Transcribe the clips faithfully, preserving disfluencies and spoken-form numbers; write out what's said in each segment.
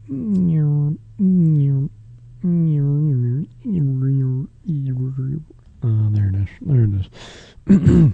Oh, there it is. There it is.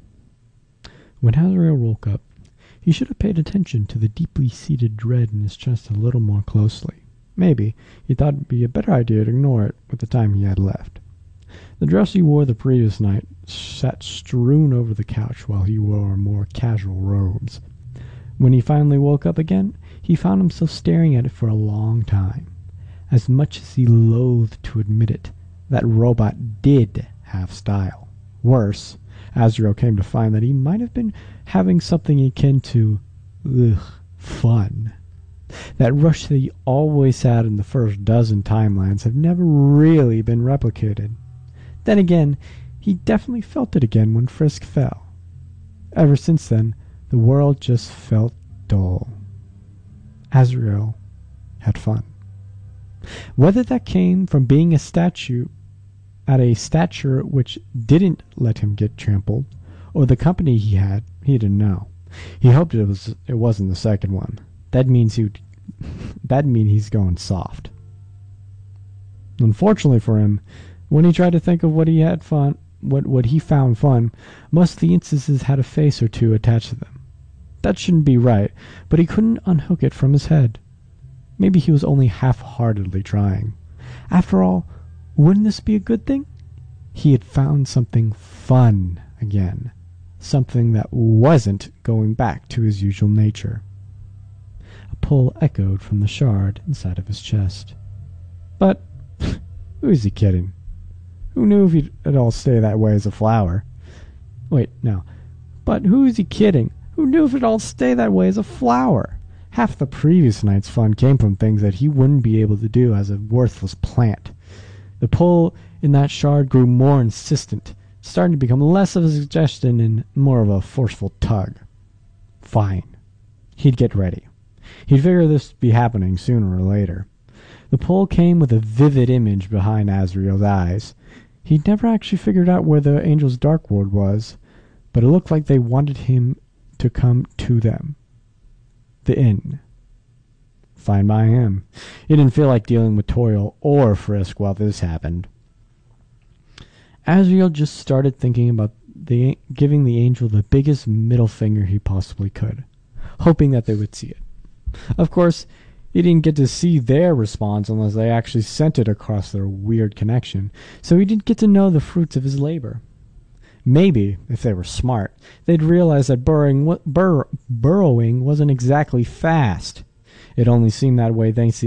When Azrael woke up, he should have paid attention to the deeply seated dread in his chest a little more closely. Maybe he thought it would be a better idea to ignore it with the time he had left. The dress he wore the previous night sat strewn over the couch while he wore more casual robes. When he finally woke up again, he found himself staring at it for a long time. As much as he loathed to admit it, that robot did have style. Worse, Azrael came to find that he might have been having something akin to, ugh, fun. That rush that he always had in the first dozen timelines had never really been replicated. Then again, he definitely felt it again when Frisk fell. Ever since then, the world just felt dull. Azrael had fun. Whether that came from being a statue at a stature which didn't let him get trampled, or the company he had, he didn't know. He hoped it was it wasn't the second one. That means he would, that'd mean he's going soft. Unfortunately for him, when he tried to think of what he had fun, what what he found fun, most of the instances had a face or two attached to them. That shouldn't be right, but he couldn't unhook it from his head. Maybe he was only half-heartedly trying. After all, wouldn't this be a good thing? He had found something fun again. Something that wasn't going back to his usual nature. A pull echoed from the shard inside of his chest. But who is he kidding? Who knew if it'd all stay that way as a flower? Wait, no. But who is he kidding? Who knew if it'd all stay that way as a flower? Half the previous night's fun came from things that he wouldn't be able to do as a worthless plant. The pull in that shard grew more insistent, starting to become less of a suggestion and more of a forceful tug. Fine. He'd get ready. He'd figure this would be happening sooner or later. The pull came with a vivid image behind Azrael's eyes. He'd never actually figured out where the Angel's Dark World was, but it looked like they wanted him to come to them. The inn. Fine by him. He didn't feel like dealing with Toriel or Frisk while this happened. Azrael just started thinking about the, giving the Angel the biggest middle finger he possibly could, hoping that they would see it. Of course, he didn't get to see their response unless they actually sent it across their weird connection, so he didn't get to know the fruits of his labor. Maybe, if they were smart, they'd realize that burrowing, bur- burrowing wasn't exactly fast. It only seemed that way thanks to